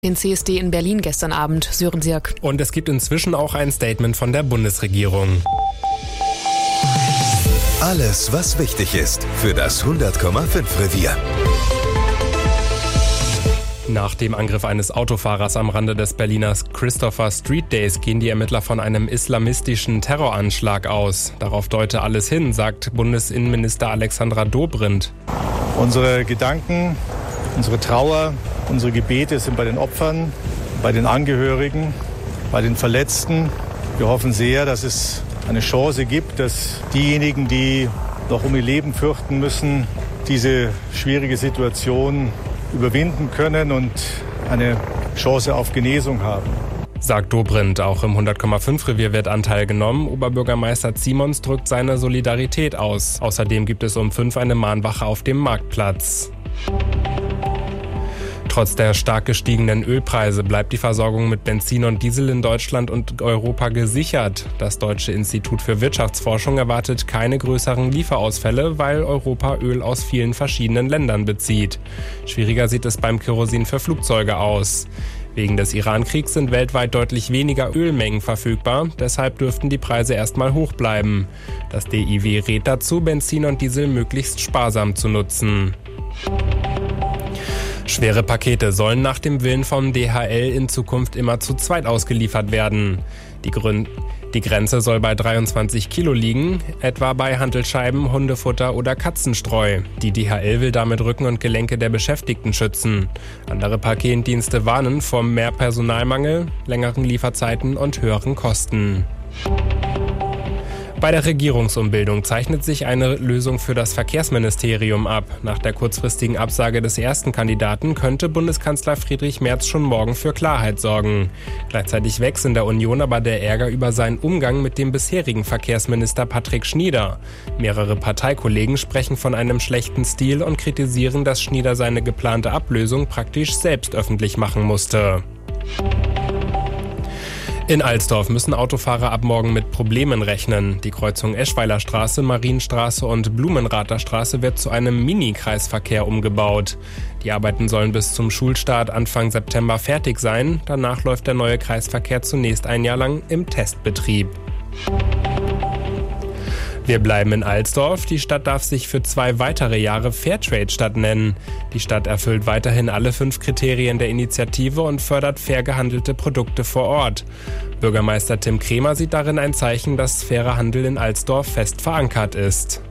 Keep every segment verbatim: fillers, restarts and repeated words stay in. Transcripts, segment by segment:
Den C S D in Berlin gestern Abend, Sören Sirk. Und es gibt inzwischen auch ein Statement von der Bundesregierung. Alles, was wichtig ist für das hundert Komma fünf Revier. Nach dem Angriff eines Autofahrers am Rande des Berliner Christopher Street Days gehen die Ermittler von einem islamistischen Terroranschlag aus. Darauf deute alles hin, sagt Bundesinnenminister Alexandra Dobrindt. Unsere Gedanken, unsere Trauer, unsere Gebete sind bei den Opfern, bei den Angehörigen, bei den Verletzten. Wir hoffen sehr, dass es eine Chance gibt, dass diejenigen, die noch um ihr Leben fürchten müssen, diese schwierige Situation überwinden können und eine Chance auf Genesung haben. Sagt Dobrindt. Auch im hundert Komma fünf Revier wird Anteil genommen. Oberbürgermeister Simons drückt seine Solidarität aus. Außerdem gibt es um fünf eine Mahnwache auf dem Marktplatz. Trotz der stark gestiegenen Ölpreise bleibt die Versorgung mit Benzin und Diesel in Deutschland und Europa gesichert. Das Deutsche Institut für Wirtschaftsforschung erwartet keine größeren Lieferausfälle, weil Europa Öl aus vielen verschiedenen Ländern bezieht. Schwieriger sieht es beim Kerosin für Flugzeuge aus. Wegen des Iran-Kriegs sind weltweit deutlich weniger Ölmengen verfügbar, deshalb dürften die Preise erstmal hoch bleiben. Das D I W rät dazu, Benzin und Diesel möglichst sparsam zu nutzen. Schwere Pakete sollen nach dem Willen vom D H L in Zukunft immer zu zweit ausgeliefert werden. Die, Grün- die Grenze soll bei dreiundzwanzig Kilo liegen, etwa bei Hantelscheiben, Hundefutter oder Katzenstreu. Die D H L will damit Rücken und Gelenke der Beschäftigten schützen. Andere Paketdienste warnen vor mehr Personalmangel, längeren Lieferzeiten und höheren Kosten. Bei der Regierungsumbildung zeichnet sich eine Lösung für das Verkehrsministerium ab. Nach der kurzfristigen Absage des ersten Kandidaten könnte Bundeskanzler Friedrich Merz schon morgen für Klarheit sorgen. Gleichzeitig wächst in der Union aber der Ärger über seinen Umgang mit dem bisherigen Verkehrsminister Patrick Schnieder. Mehrere Parteikollegen sprechen von einem schlechten Stil und kritisieren, dass Schnieder seine geplante Ablösung praktisch selbst öffentlich machen musste. In Alsdorf müssen Autofahrer ab morgen mit Problemen rechnen. Die Kreuzung Eschweiler Straße, Marienstraße und Blumenrather Straße wird zu einem Mini-Kreisverkehr umgebaut. Die Arbeiten sollen bis zum Schulstart Anfang September fertig sein. Danach läuft der neue Kreisverkehr zunächst ein Jahr lang im Testbetrieb. Wir bleiben in Alsdorf. Die Stadt darf sich für zwei weitere Jahre Fairtrade-Stadt nennen. Die Stadt erfüllt weiterhin alle fünf Kriterien der Initiative und fördert fair gehandelte Produkte vor Ort. Bürgermeister Tim Kremer sieht darin ein Zeichen, dass fairer Handel in Alsdorf fest verankert ist.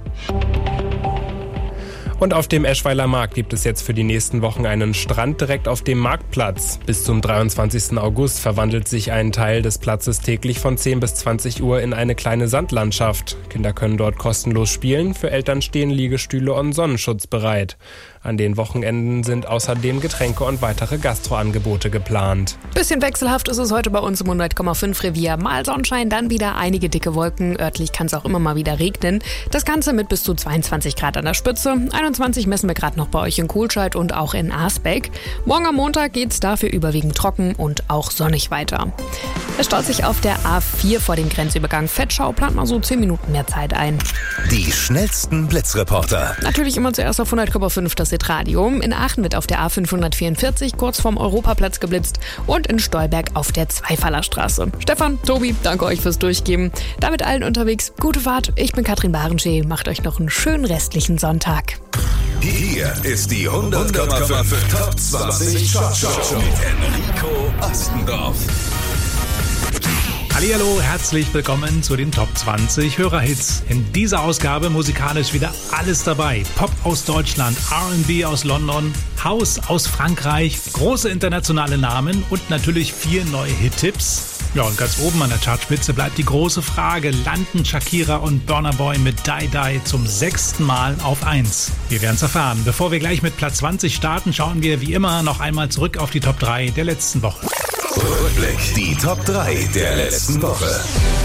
Und auf dem Eschweiler Markt gibt es jetzt für die nächsten Wochen einen Strand direkt auf dem Marktplatz. Bis zum dreiundzwanzigsten August verwandelt sich ein Teil des Platzes täglich von zehn bis zwanzig Uhr in eine kleine Sandlandschaft. Kinder können dort kostenlos spielen, für Eltern stehen Liegestühle und Sonnenschutz bereit. An den Wochenenden sind außerdem Getränke und weitere Gastroangebote geplant. Bisschen wechselhaft ist es heute bei uns im hundert Komma fünf Revier. Mal Sonnenschein, dann wieder einige dicke Wolken. Örtlich kann es auch immer mal wieder regnen. Das Ganze mit bis zu zweiundzwanzig Grad an der Spitze. einundzwanzig messen wir gerade noch bei euch in Kohlscheid und auch in Arsbeck. Morgen am Montag geht es dafür überwiegend trocken und auch sonnig weiter. Es staut sich auf der A vier vor dem Grenzübergang Fettschau. Plant mal so zehn Minuten mehr Zeit ein. Die schnellsten Blitzreporter. Natürlich immer zuerst auf hundert Komma fünf das Hitradio. In Aachen wird auf der A fünfhundertvierundvierzig kurz vorm Europaplatz geblitzt und in Stolberg auf der Zweifallerstraße. Stefan, Tobi, danke euch fürs Durchgeben. Damit allen unterwegs, gute Fahrt. Ich bin Katrin Barenschee. Macht euch noch einen schönen restlichen Sonntag. Hier ist die hundert Komma fünf Top zwanzig Short Show mit Enrico Ostendorf. Hallihallo, herzlich willkommen zu den Top zwanzig Hörerhits. In dieser Ausgabe musikalisch wieder alles dabei. Pop aus Deutschland, R and B aus London, House aus Frankreich, große internationale Namen und natürlich vier neue Hit-Tipps. Ja, und ganz oben an der Chartspitze bleibt die große Frage, landen Shakira und Burna Boy mit Die Die zum sechsten Mal auf eins? Wir werden es erfahren. Bevor wir gleich mit Platz zwanzig starten, schauen wir wie immer noch einmal zurück auf die Top drei der letzten Woche. Rückblick, die Top drei der letzten Woche.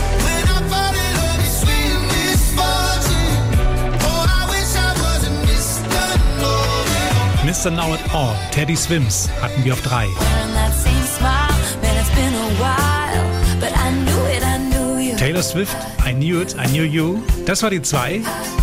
Mister Know It All, Teddy Swims hatten wir auf drei. Taylor Swift, I Knew It, I Knew You, das war die zwei.